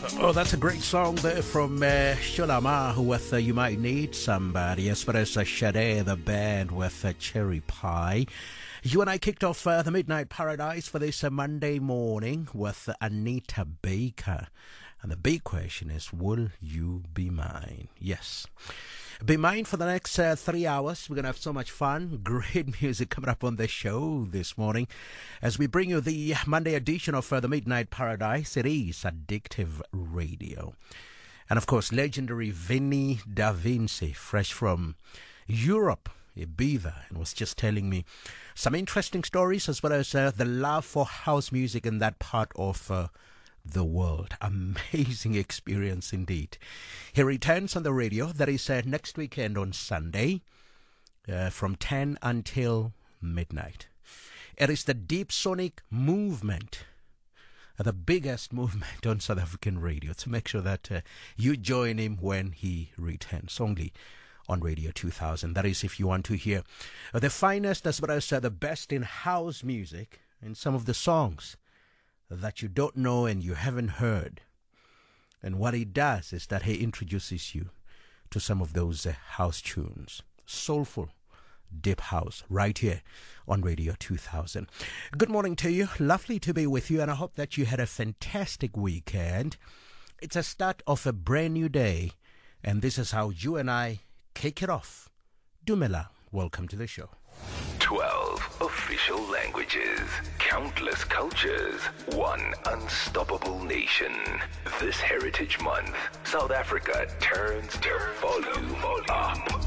Oh, that's a great song there from Sholama with You Might Need Somebody, as well as Sade, the band with Cherry Pie. You and I kicked off the Midnight Paradise for this Monday morning with Anita Baker. And the big question is, will you be mine? Yes. Be mine for the next 3 hours. We're going to have so much fun. Great music coming up on the show this morning as we bring you the Monday edition of the Midnight Paradise. It is Addictive Radio. And of course, legendary Vinny Da Vinci, fresh from Europe, Ibiza, and was just telling me some interesting stories as well as the love for house music in that part of the world. Amazing experience indeed. He returns on the radio. That is next weekend on Sunday from 10 until midnight. It is the Deep Sonic Movement, the biggest movement on South African radio. To make sure that you join him when he returns, only on Radio 2000. That is if you want to hear the finest as well as the best in house music and some of the songs that you don't know and you haven't heard. And what he does is that he introduces you to some of those house tunes. Soulful, deep house, right here on Radio 2000. Good morning to you. Lovely to be with you, and I hope that you had a fantastic weekend. It's a start of a brand new day, and this is how you and I kick it off. Dumela, welcome to the show. 12 official languages, countless cultures, one unstoppable nation. This Heritage Month, South Africa turns the volume up.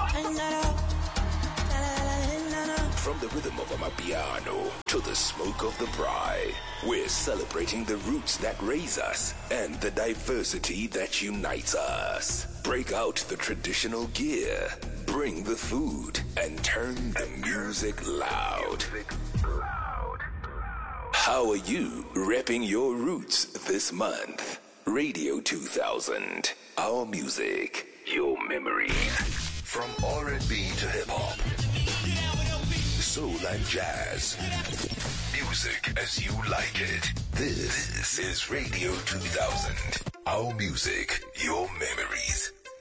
From the rhythm of Amapiano to the smoke of the braai, we're celebrating the roots that raise us and the diversity that unites us. Break out the traditional gear, bring the food, and turn the music loud. How are you repping your roots this month? Radio 2000, our music, your memories. From R&B to hip-hop, soul and jazz, music as you like it. This is Radio 2000, our music, your memories.